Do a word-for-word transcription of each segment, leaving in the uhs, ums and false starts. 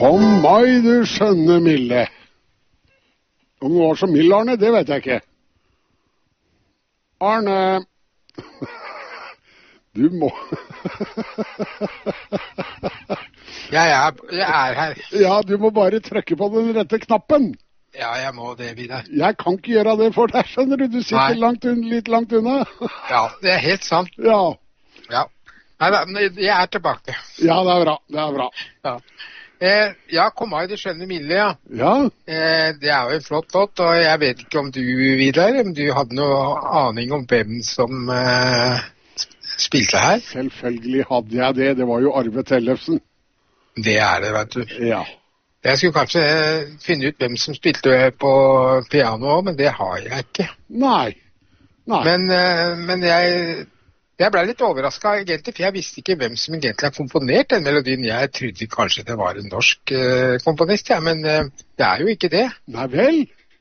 Kom meg, du skjønne milde. Om du var så mild, Arne, det vet jeg ikke. Arne, du må... jeg, er, jeg er her. Ja, du må bare trykke på den rette knappen. Ja, jeg må det, Vidar. Jeg kan ikke gjøre det for deg, skjønner du. Du sitter langt un, litt langt unna. Ja, det er helt sant. Ja. Ja. Nei, jeg er tilbake. Ja, det er bra. Det er bra. Ja. Eh, ja, kom av i det skjønne milde, ja. Ja. Eh, det er jo en flott låt, og jeg vet ikke om du, Vidar, om du hadde noe aning om hvem som eh, spilte her? Selvfølgelig hadde jeg det. Det var jo Arve Tellefsen. Det er det, vet du. Ja. Jeg skulle kanskje finne ut hvem som spilte på piano også, men det har jeg ikke. Nei. Nei. Men, eh, men jeg... Jeg ble litt overrasket egentlig, for jeg visste ikke hvem som egentlig har komponert den melodien. Jeg trodde kanskje det var en norsk uh, komponist, ja, men uh, det er jo ikke det. Nei vel?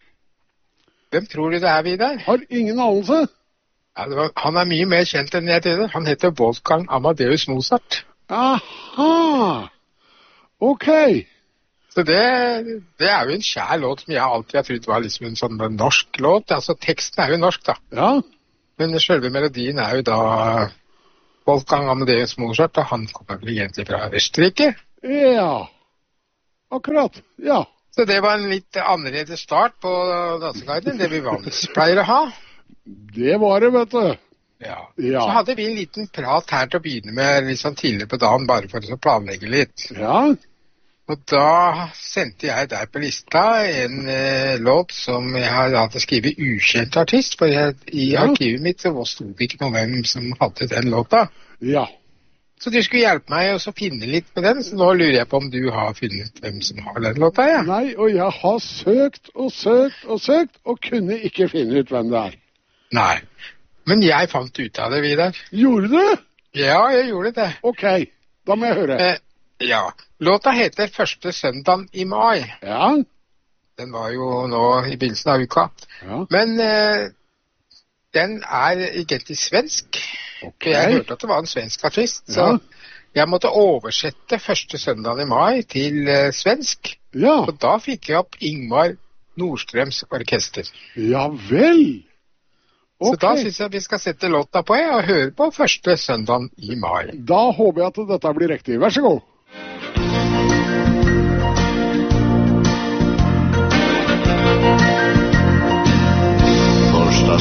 Hvem tror du det er, Vidar? Har ingen anelse. Ja, det var, han er mye mer kjent enn jeg trodde. Han heter Wolfgang Amadeus Mozart. Aha! Ok. Så det, det er jo en kjær låt som jeg alltid har trodd var liksom en sånn norsk låt. Altså, teksten er jo norsk, da. Ja. Men selve melodien er jo da Wolfgang Amadeus Mozart, og han kommer vel egentlig fra Østerrike. Ja, akkurat, ja. Så det var en litt annerledes start på danseguiden, det vi vanligvis pleier å ha. Det var det, vet du. Ja. Ja. Så hadde vi en liten prat her til å begynne med litt sånn tidligere på dagen, bare for å planlegge litt. Ja. Og da sendte jeg der på lista en eh, låt som jeg hadde skrevet ukjent artist, for jeg, i Ja. arkivet mitt så stod det ikke noe hvem som hadde den låta. Ja. Så du skulle hjelpe meg å finne litt med den, så nå lurer jeg på om du har funnet hvem som har den låta, ja. Nei, og jeg har søkt og søkt og søkt, og kunne ikke finne ut hvem det er. Nei, men jeg fant ut av det, Vidar. Gjorde du? Ja, jeg gjorde det. Ok, da må jeg høre. Eh, ja, låta heter Første søndagen i mai. Ja. Den var jo nå i begynnelsen av uka. Ja. Men eh, den er egentlig svensk. Ok. Jeg hørte at det var en svensk artist, så Ja. jeg måtte oversette Første søndagen i mai til eh, svensk. Ja. Og da fikk jeg opp Ingmar Nordstrøms orkester. Ja vel. Så Ok. da synes jeg vi skal sette låta på jeg, og høre på Første søndagen i mai. Da håper jeg at dette blir riktig. Vær så god.